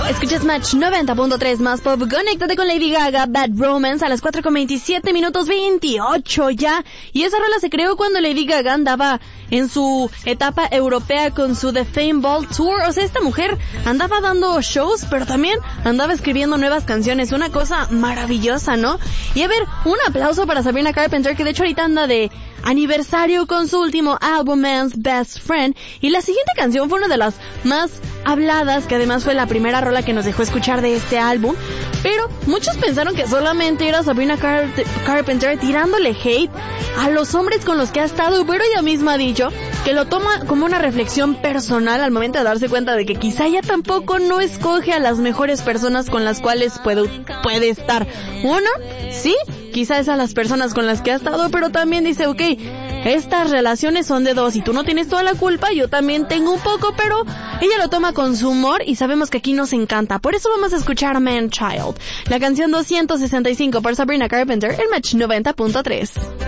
Escuchas Match 90.3 más pop. Conéctate con Lady Gaga, Bad Romance a las 4:27 minutos 28 ya. Y esa rola se creó cuando Lady Gaga andaba en su etapa europea con su The Fame Ball Tour. O sea, esta mujer andaba dando shows, pero también andaba escribiendo nuevas canciones. Una cosa maravillosa, ¿no? Y a ver, un aplauso para Sabrina Carpenter, que de hecho ahorita anda de aniversario con su último álbum, Man's Best Friend. Y la siguiente canción fue una de las más habladas, que además fue la primera rola que nos dejó escuchar de este álbum. Pero muchos pensaron que solamente era Sabrina Carpenter tirándole hate a los hombres con los que ha estado, pero ella misma ha dicho que lo toma como una reflexión personal al momento de darse cuenta de que quizá ella tampoco no escoge a las mejores personas con las cuales puede estar. Uno, sí, quizá es a las personas con las que ha estado, pero también dice, ok, estas relaciones son de dos y tú no tienes toda la culpa, yo también tengo un poco, pero ella lo toma con su humor y sabemos que aquí nos encanta. Por eso vamos a escuchar Man Child, la canción 265 por Sabrina Carpenter, el Match 90.3.